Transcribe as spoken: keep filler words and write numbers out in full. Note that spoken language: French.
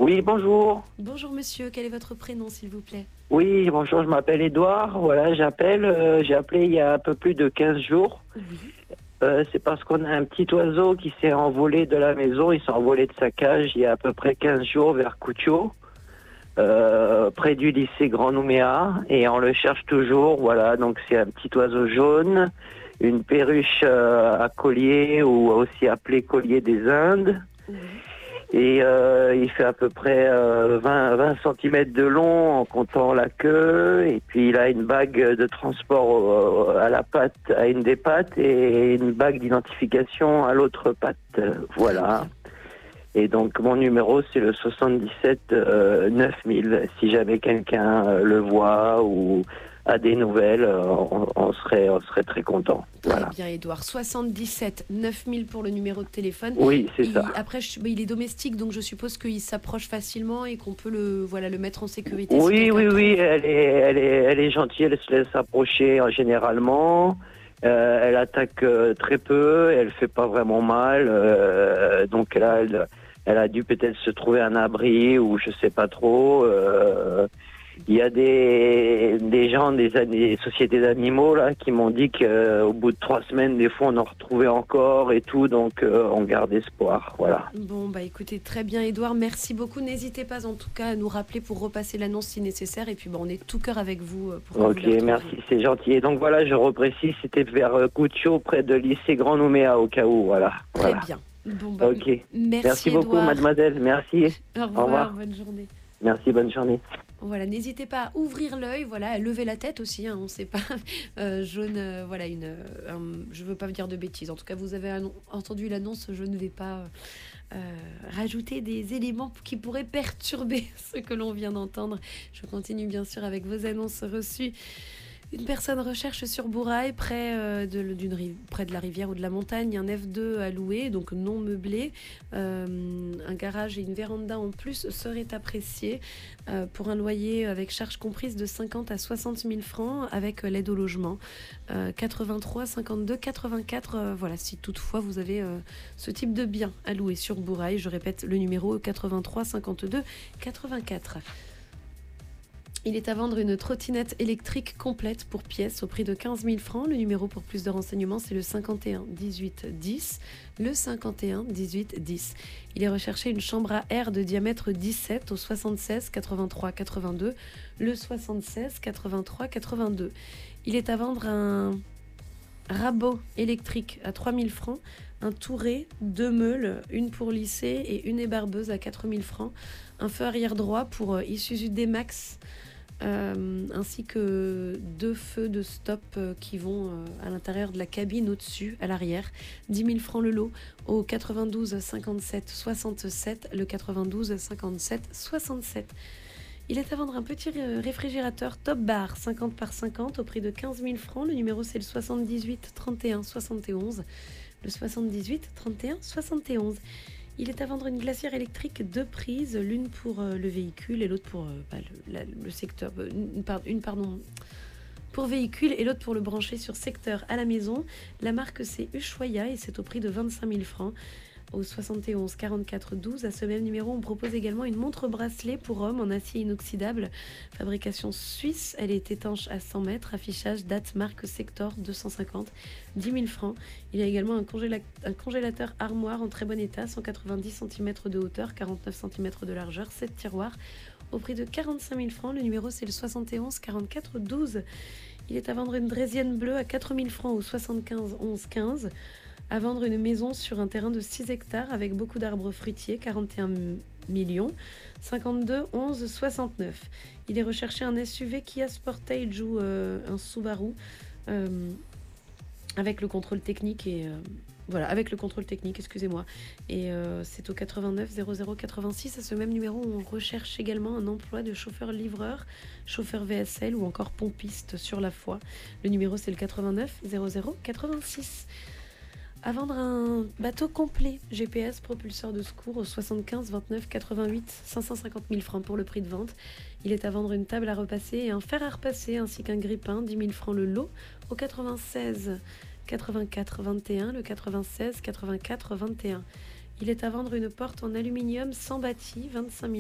Oui, bonjour. Bonjour monsieur, quel est votre prénom s'il vous plaît? Oui, bonjour, je m'appelle Édouard. Voilà, j'appelle. euh, j'ai appelé il y a un peu plus de quinze jours. Oui. Euh, c'est parce qu'on a un petit oiseau qui s'est envolé de la maison. Il s'est envolé de sa cage il y a à peu près quinze jours vers Coutio, euh, près du lycée Grand Nouméa. Et on le cherche toujours. Voilà, donc c'est un petit oiseau jaune, une perruche euh, à collier ou aussi appelé collier des Indes. Oui. Et euh, il fait à peu près euh, vingt centimètres de long en comptant la queue. Et puis il a une bague de transport euh, à la patte, à une des pattes, et une bague d'identification à l'autre patte. Euh, Voilà. Et donc mon numéro c'est le soixante-dix-sept euh, neuf mille. Si jamais quelqu'un euh, le voit ou a des nouvelles, euh, on, on serait, on serait très content. Voilà. Très bien Edouard, soixante-dix-sept neuf mille pour le numéro de téléphone. Oui, c'est Il- ça. Après, je- bah, il est domestique, donc je suppose qu'il s'approche facilement et qu'on peut le, voilà, le mettre en sécurité. si Oui, quelqu'un oui, le oui, trouve. elle est, elle est, elle est gentille, elle se laisse approcher euh, généralement. Euh, elle attaque euh, très peu, elle fait pas vraiment mal. euh, donc là, elle, elle a dû peut-être se trouver un abri ou je sais pas trop. euh, Il y a des, des gens, des, des sociétés d'animaux là qui m'ont dit qu'au bout de trois semaines, des fois, on en retrouvait encore et tout, donc euh, on garde espoir. Voilà. Bon, bah écoutez, très bien Edouard, merci beaucoup. N'hésitez pas en tout cas à nous rappeler pour repasser l'annonce si nécessaire. Et puis, bon, on est tout cœur avec vous euh, pour que Ok, vous le retrouviez. merci, c'est gentil. Et donc voilà, je reprécise, c'était vers euh, Coutio, près de lycée Grand Nouméa, au cas où, voilà. Très Voilà. bien. Bon, bah, Ok. merci, Merci beaucoup, Edouard. mademoiselle. Merci. Au revoir, Au revoir. bonne journée. Merci, bonne journée. Voilà, n'hésitez pas à ouvrir l'œil, voilà, à lever la tête aussi, hein, on ne sait pas. Euh, jaune, euh, voilà, une, euh, un- je ne veux pas vous dire de bêtises. En tout cas, vous avez annon- entendu l'annonce, je ne vais pas euh, rajouter des éléments qui pourraient perturber ce que l'on vient d'entendre. Je continue bien sûr avec vos annonces reçues. Une personne recherche sur Bourail, près, euh, de, d'une rive, près de la rivière ou de la montagne, un F deux à louer, donc non meublé. Euh, un garage et une véranda en plus seraient appréciés euh, pour un loyer avec charges comprises de cinquante à soixante mille francs avec euh, l'aide au logement. Euh, quatre-vingt-trois cinquante-deux quatre-vingt-quatre, euh, voilà, si toutefois vous avez euh, ce type de bien à louer sur Bourail. Je répète le numéro quatre-vingt-trois cinquante-deux quatre-vingt-quatre. Il est à vendre une trottinette électrique complète pour pièce au prix de quinze mille francs. Le numéro pour plus de renseignements, c'est le cinquante et un dix-huit dix. Le cinquante et un dix-huit dix. Il est recherché une chambre à air de diamètre dix-sept au soixante-seize quatre-vingt-trois quatre-vingt-deux. Le soixante-seize quatre-vingt-trois quatre-vingt-deux. Il est à vendre un rabot électrique à trois mille francs. Un touret, deux meules, une pour lycée et une ébarbeuse à quatre mille francs. Un feu arrière droit pour euh, Isuzu D-Max. Euh, ainsi que deux feux de stop euh, qui vont euh, à l'intérieur de la cabine au-dessus, à l'arrière. dix mille francs le lot au quatre-vingt-douze cinquante-sept soixante-sept, le quatre-vingt-douze cinquante-sept soixante-sept. Il est à vendre un petit réfrigérateur Top Bar cinquante par cinquante au prix de quinze mille francs. Le numéro c'est le soixante-dix-huit trente et un soixante et onze. Le soixante-dix-huit trente et un soixante et onze. Il est à vendre une glacière électrique deux prises, l'une pour euh, le véhicule et l'autre pour euh, bah, le, la- le secteur. euh, Une, par- une, pardon, pour véhicule et l'autre pour le brancher sur secteur à la maison. La marque c'est Ushuaïa et c'est au prix de vingt-cinq mille francs. Au soixante et onze quarante-quatre douze. À ce même numéro, on propose également une montre bracelet pour hommes en acier inoxydable. Fabrication suisse, elle est étanche à cent mètres. Affichage, date, marque Sector deux cent cinquante, dix mille francs. Il y a également un, congéla- un congélateur armoire en très bon état, cent quatre-vingt-dix centimètres de hauteur, quarante-neuf centimètres de largeur, sept tiroirs, au prix de quarante-cinq mille francs. Le numéro c'est le soixante et onze quarante-quatre douze. Il est à vendre une draisienne bleue à quatre mille francs au soixante-quinze onze quinze. À vendre une maison sur un terrain de six hectares avec beaucoup d'arbres fruitiers, quarante et un millions, cinquante-deux onze soixante-neuf. Il est recherché un S U V Kia Sportage ou euh, un Subaru euh, avec le contrôle technique et euh, voilà, avec le contrôle technique, excusez-moi. Et euh, c'est au quatre-vingt-neuf zéro zéro quatre-vingt-six. À ce même numéro, on recherche également un emploi de chauffeur-livreur, chauffeur V S L ou encore pompiste sur la foi. Le numéro, c'est le quatre-vingt-neuf zéro zéro quatre-vingt-six. À vendre un bateau complet G P S propulseur de secours au soixante-quinze vingt-neuf quatre-vingt-huit, cinq cent cinquante mille francs pour le prix de vente. Il est à vendre une table à repasser et un fer à repasser ainsi qu'un grippin, dix mille francs le lot au quatre-vingt-seize quatre-vingt-quatre vingt et un, le quatre-vingt-seize quatre-vingt-quatre vingt et un. Il est à vendre une porte en aluminium sans bâti, vingt-cinq mille